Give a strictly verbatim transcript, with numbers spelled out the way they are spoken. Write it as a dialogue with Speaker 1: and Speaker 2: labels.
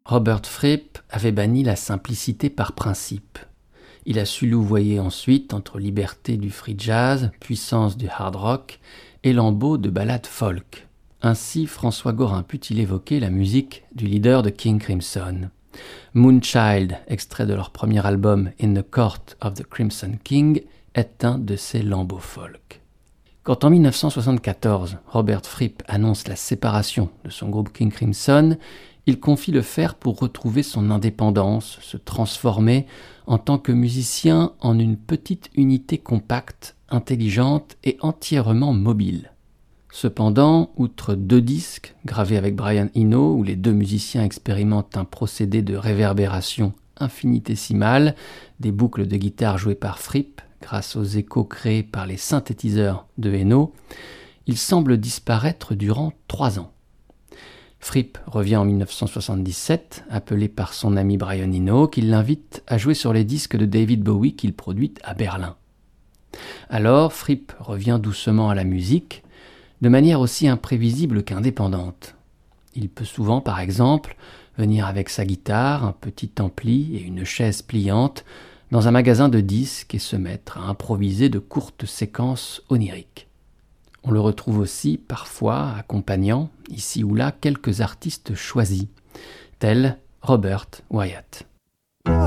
Speaker 1: Robert Fripp avait banni la simplicité par principe. Il a su louvoyer ensuite entre liberté du free jazz, puissance du hard rock et lambeaux de ballades folk. Ainsi, François Gorin put-il évoquer la musique du leader de King Crimson. Moonchild, extrait de leur premier album In the Court of the Crimson King, est un de ces lambeaux folk. Quand en dix-neuf cent soixante-quatorze, Robert Fripp annonce la séparation de son groupe King Crimson, il confie le faire pour retrouver son indépendance, se transformer en tant que musicien en une petite unité compacte, intelligente et entièrement mobile. Cependant, outre deux disques gravés avec Brian Eno, où les deux musiciens expérimentent un procédé de réverbération infinitésimale, des boucles de guitare jouées par Fripp grâce aux échos créés par les synthétiseurs de Eno, il semble disparaître durant trois ans. Fripp revient en dix-neuf cent soixante-dix-sept, appelé par son ami Brian Eno, qui l'invite à jouer sur les disques de David Bowie qu'il produit à Berlin. Alors, Fripp revient doucement à la musique, de manière aussi imprévisible qu'indépendante. Il peut souvent, par exemple, venir avec sa guitare, un petit ampli et une chaise pliante dans un magasin de disques et se mettre à improviser de courtes séquences oniriques. On le retrouve aussi parfois accompagnant, ici ou là, quelques artistes choisis, tels Robert Wyatt.